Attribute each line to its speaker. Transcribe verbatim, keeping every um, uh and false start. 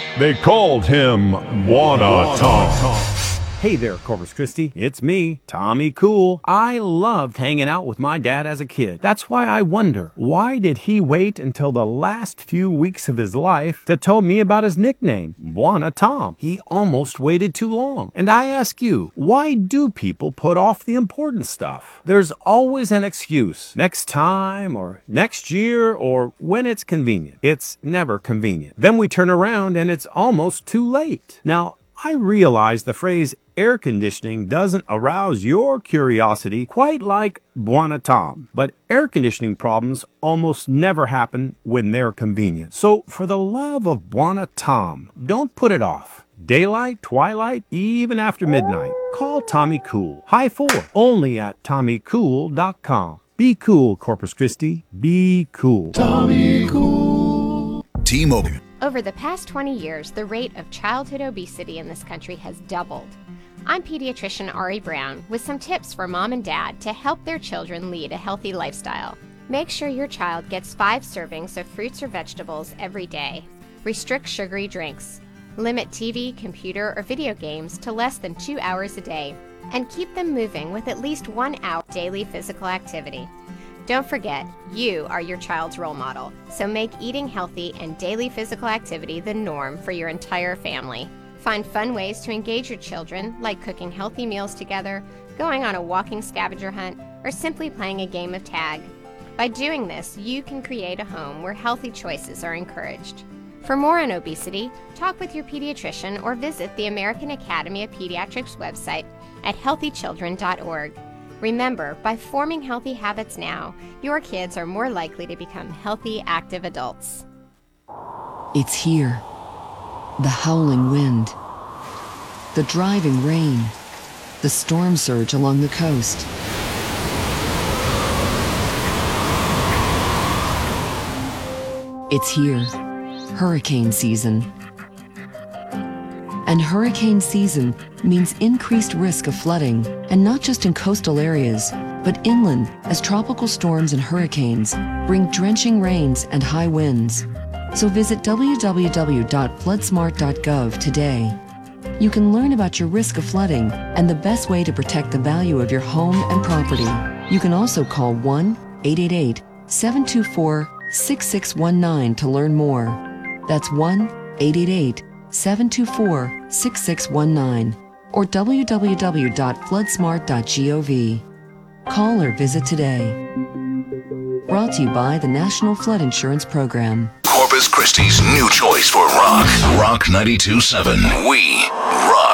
Speaker 1: They called him Buona Tom.
Speaker 2: Hey there, Corpus Christi. It's me, Tommy Cool. I loved hanging out with my dad as a kid. That's why I wonder, why did he wait until the last few weeks of his life to tell me about his nickname, Buona Tom? He almost waited too long. And I ask you, why do people put off the important stuff? There's always an excuse. Next time, or next year, or when it's convenient. It's never convenient. Then we turn around and it's almost too late. Now, I realize the phrase air conditioning doesn't arouse your curiosity quite like Buona Tom, but air conditioning problems almost never happen when they're convenient. So for the love of Buona Tom, don't put it off. Daylight, twilight, even after midnight. Call Tommy Cool. High four, only at tommy cool dot com. Be cool, Corpus Christi. Be cool.
Speaker 1: Tommy Cool.
Speaker 3: T-Mobile.
Speaker 4: Over the past twenty years, the rate of childhood obesity in this country has doubled. I'm pediatrician Ari Brown with some tips for mom and dad to help their children lead a healthy lifestyle. Make sure your child gets five servings of fruits or vegetables every day. Restrict sugary drinks. Limit T V, computer, or video games to less than two hours a day. And keep them moving with at least one hour daily physical activity. Don't forget, you are your child's role model, so make eating healthy and daily physical activity the norm for your entire family. Find fun ways to engage your children, like cooking healthy meals together, going on a walking scavenger hunt, or simply playing a game of tag. By doing this, you can create a home where healthy choices are encouraged. For more on obesity, talk with your pediatrician or visit the American Academy of Pediatrics website at healthy children dot org. Remember, by forming healthy habits now, your kids are more likely to become healthy, active adults.
Speaker 5: It's here. The howling wind, the driving rain, the storm surge along the coast. It's here, hurricane season. And hurricane season means increased risk of flooding, and not just in coastal areas, but inland, as tropical storms and hurricanes bring drenching rains and high winds. So visit w w w dot flood smart dot gov today. You can learn about your risk of flooding and the best way to protect the value of your home and property. You can also call one eight eight eight, seven two four, six six one nine to learn more. That's one eight eight eight, seven two four, six six one nine or w w w dot flood smart dot gov. Call or visit today. Brought to you by the National Flood Insurance Program.
Speaker 3: Corpus Christi's new choice for rock. Rock ninety-two point seven. We rock.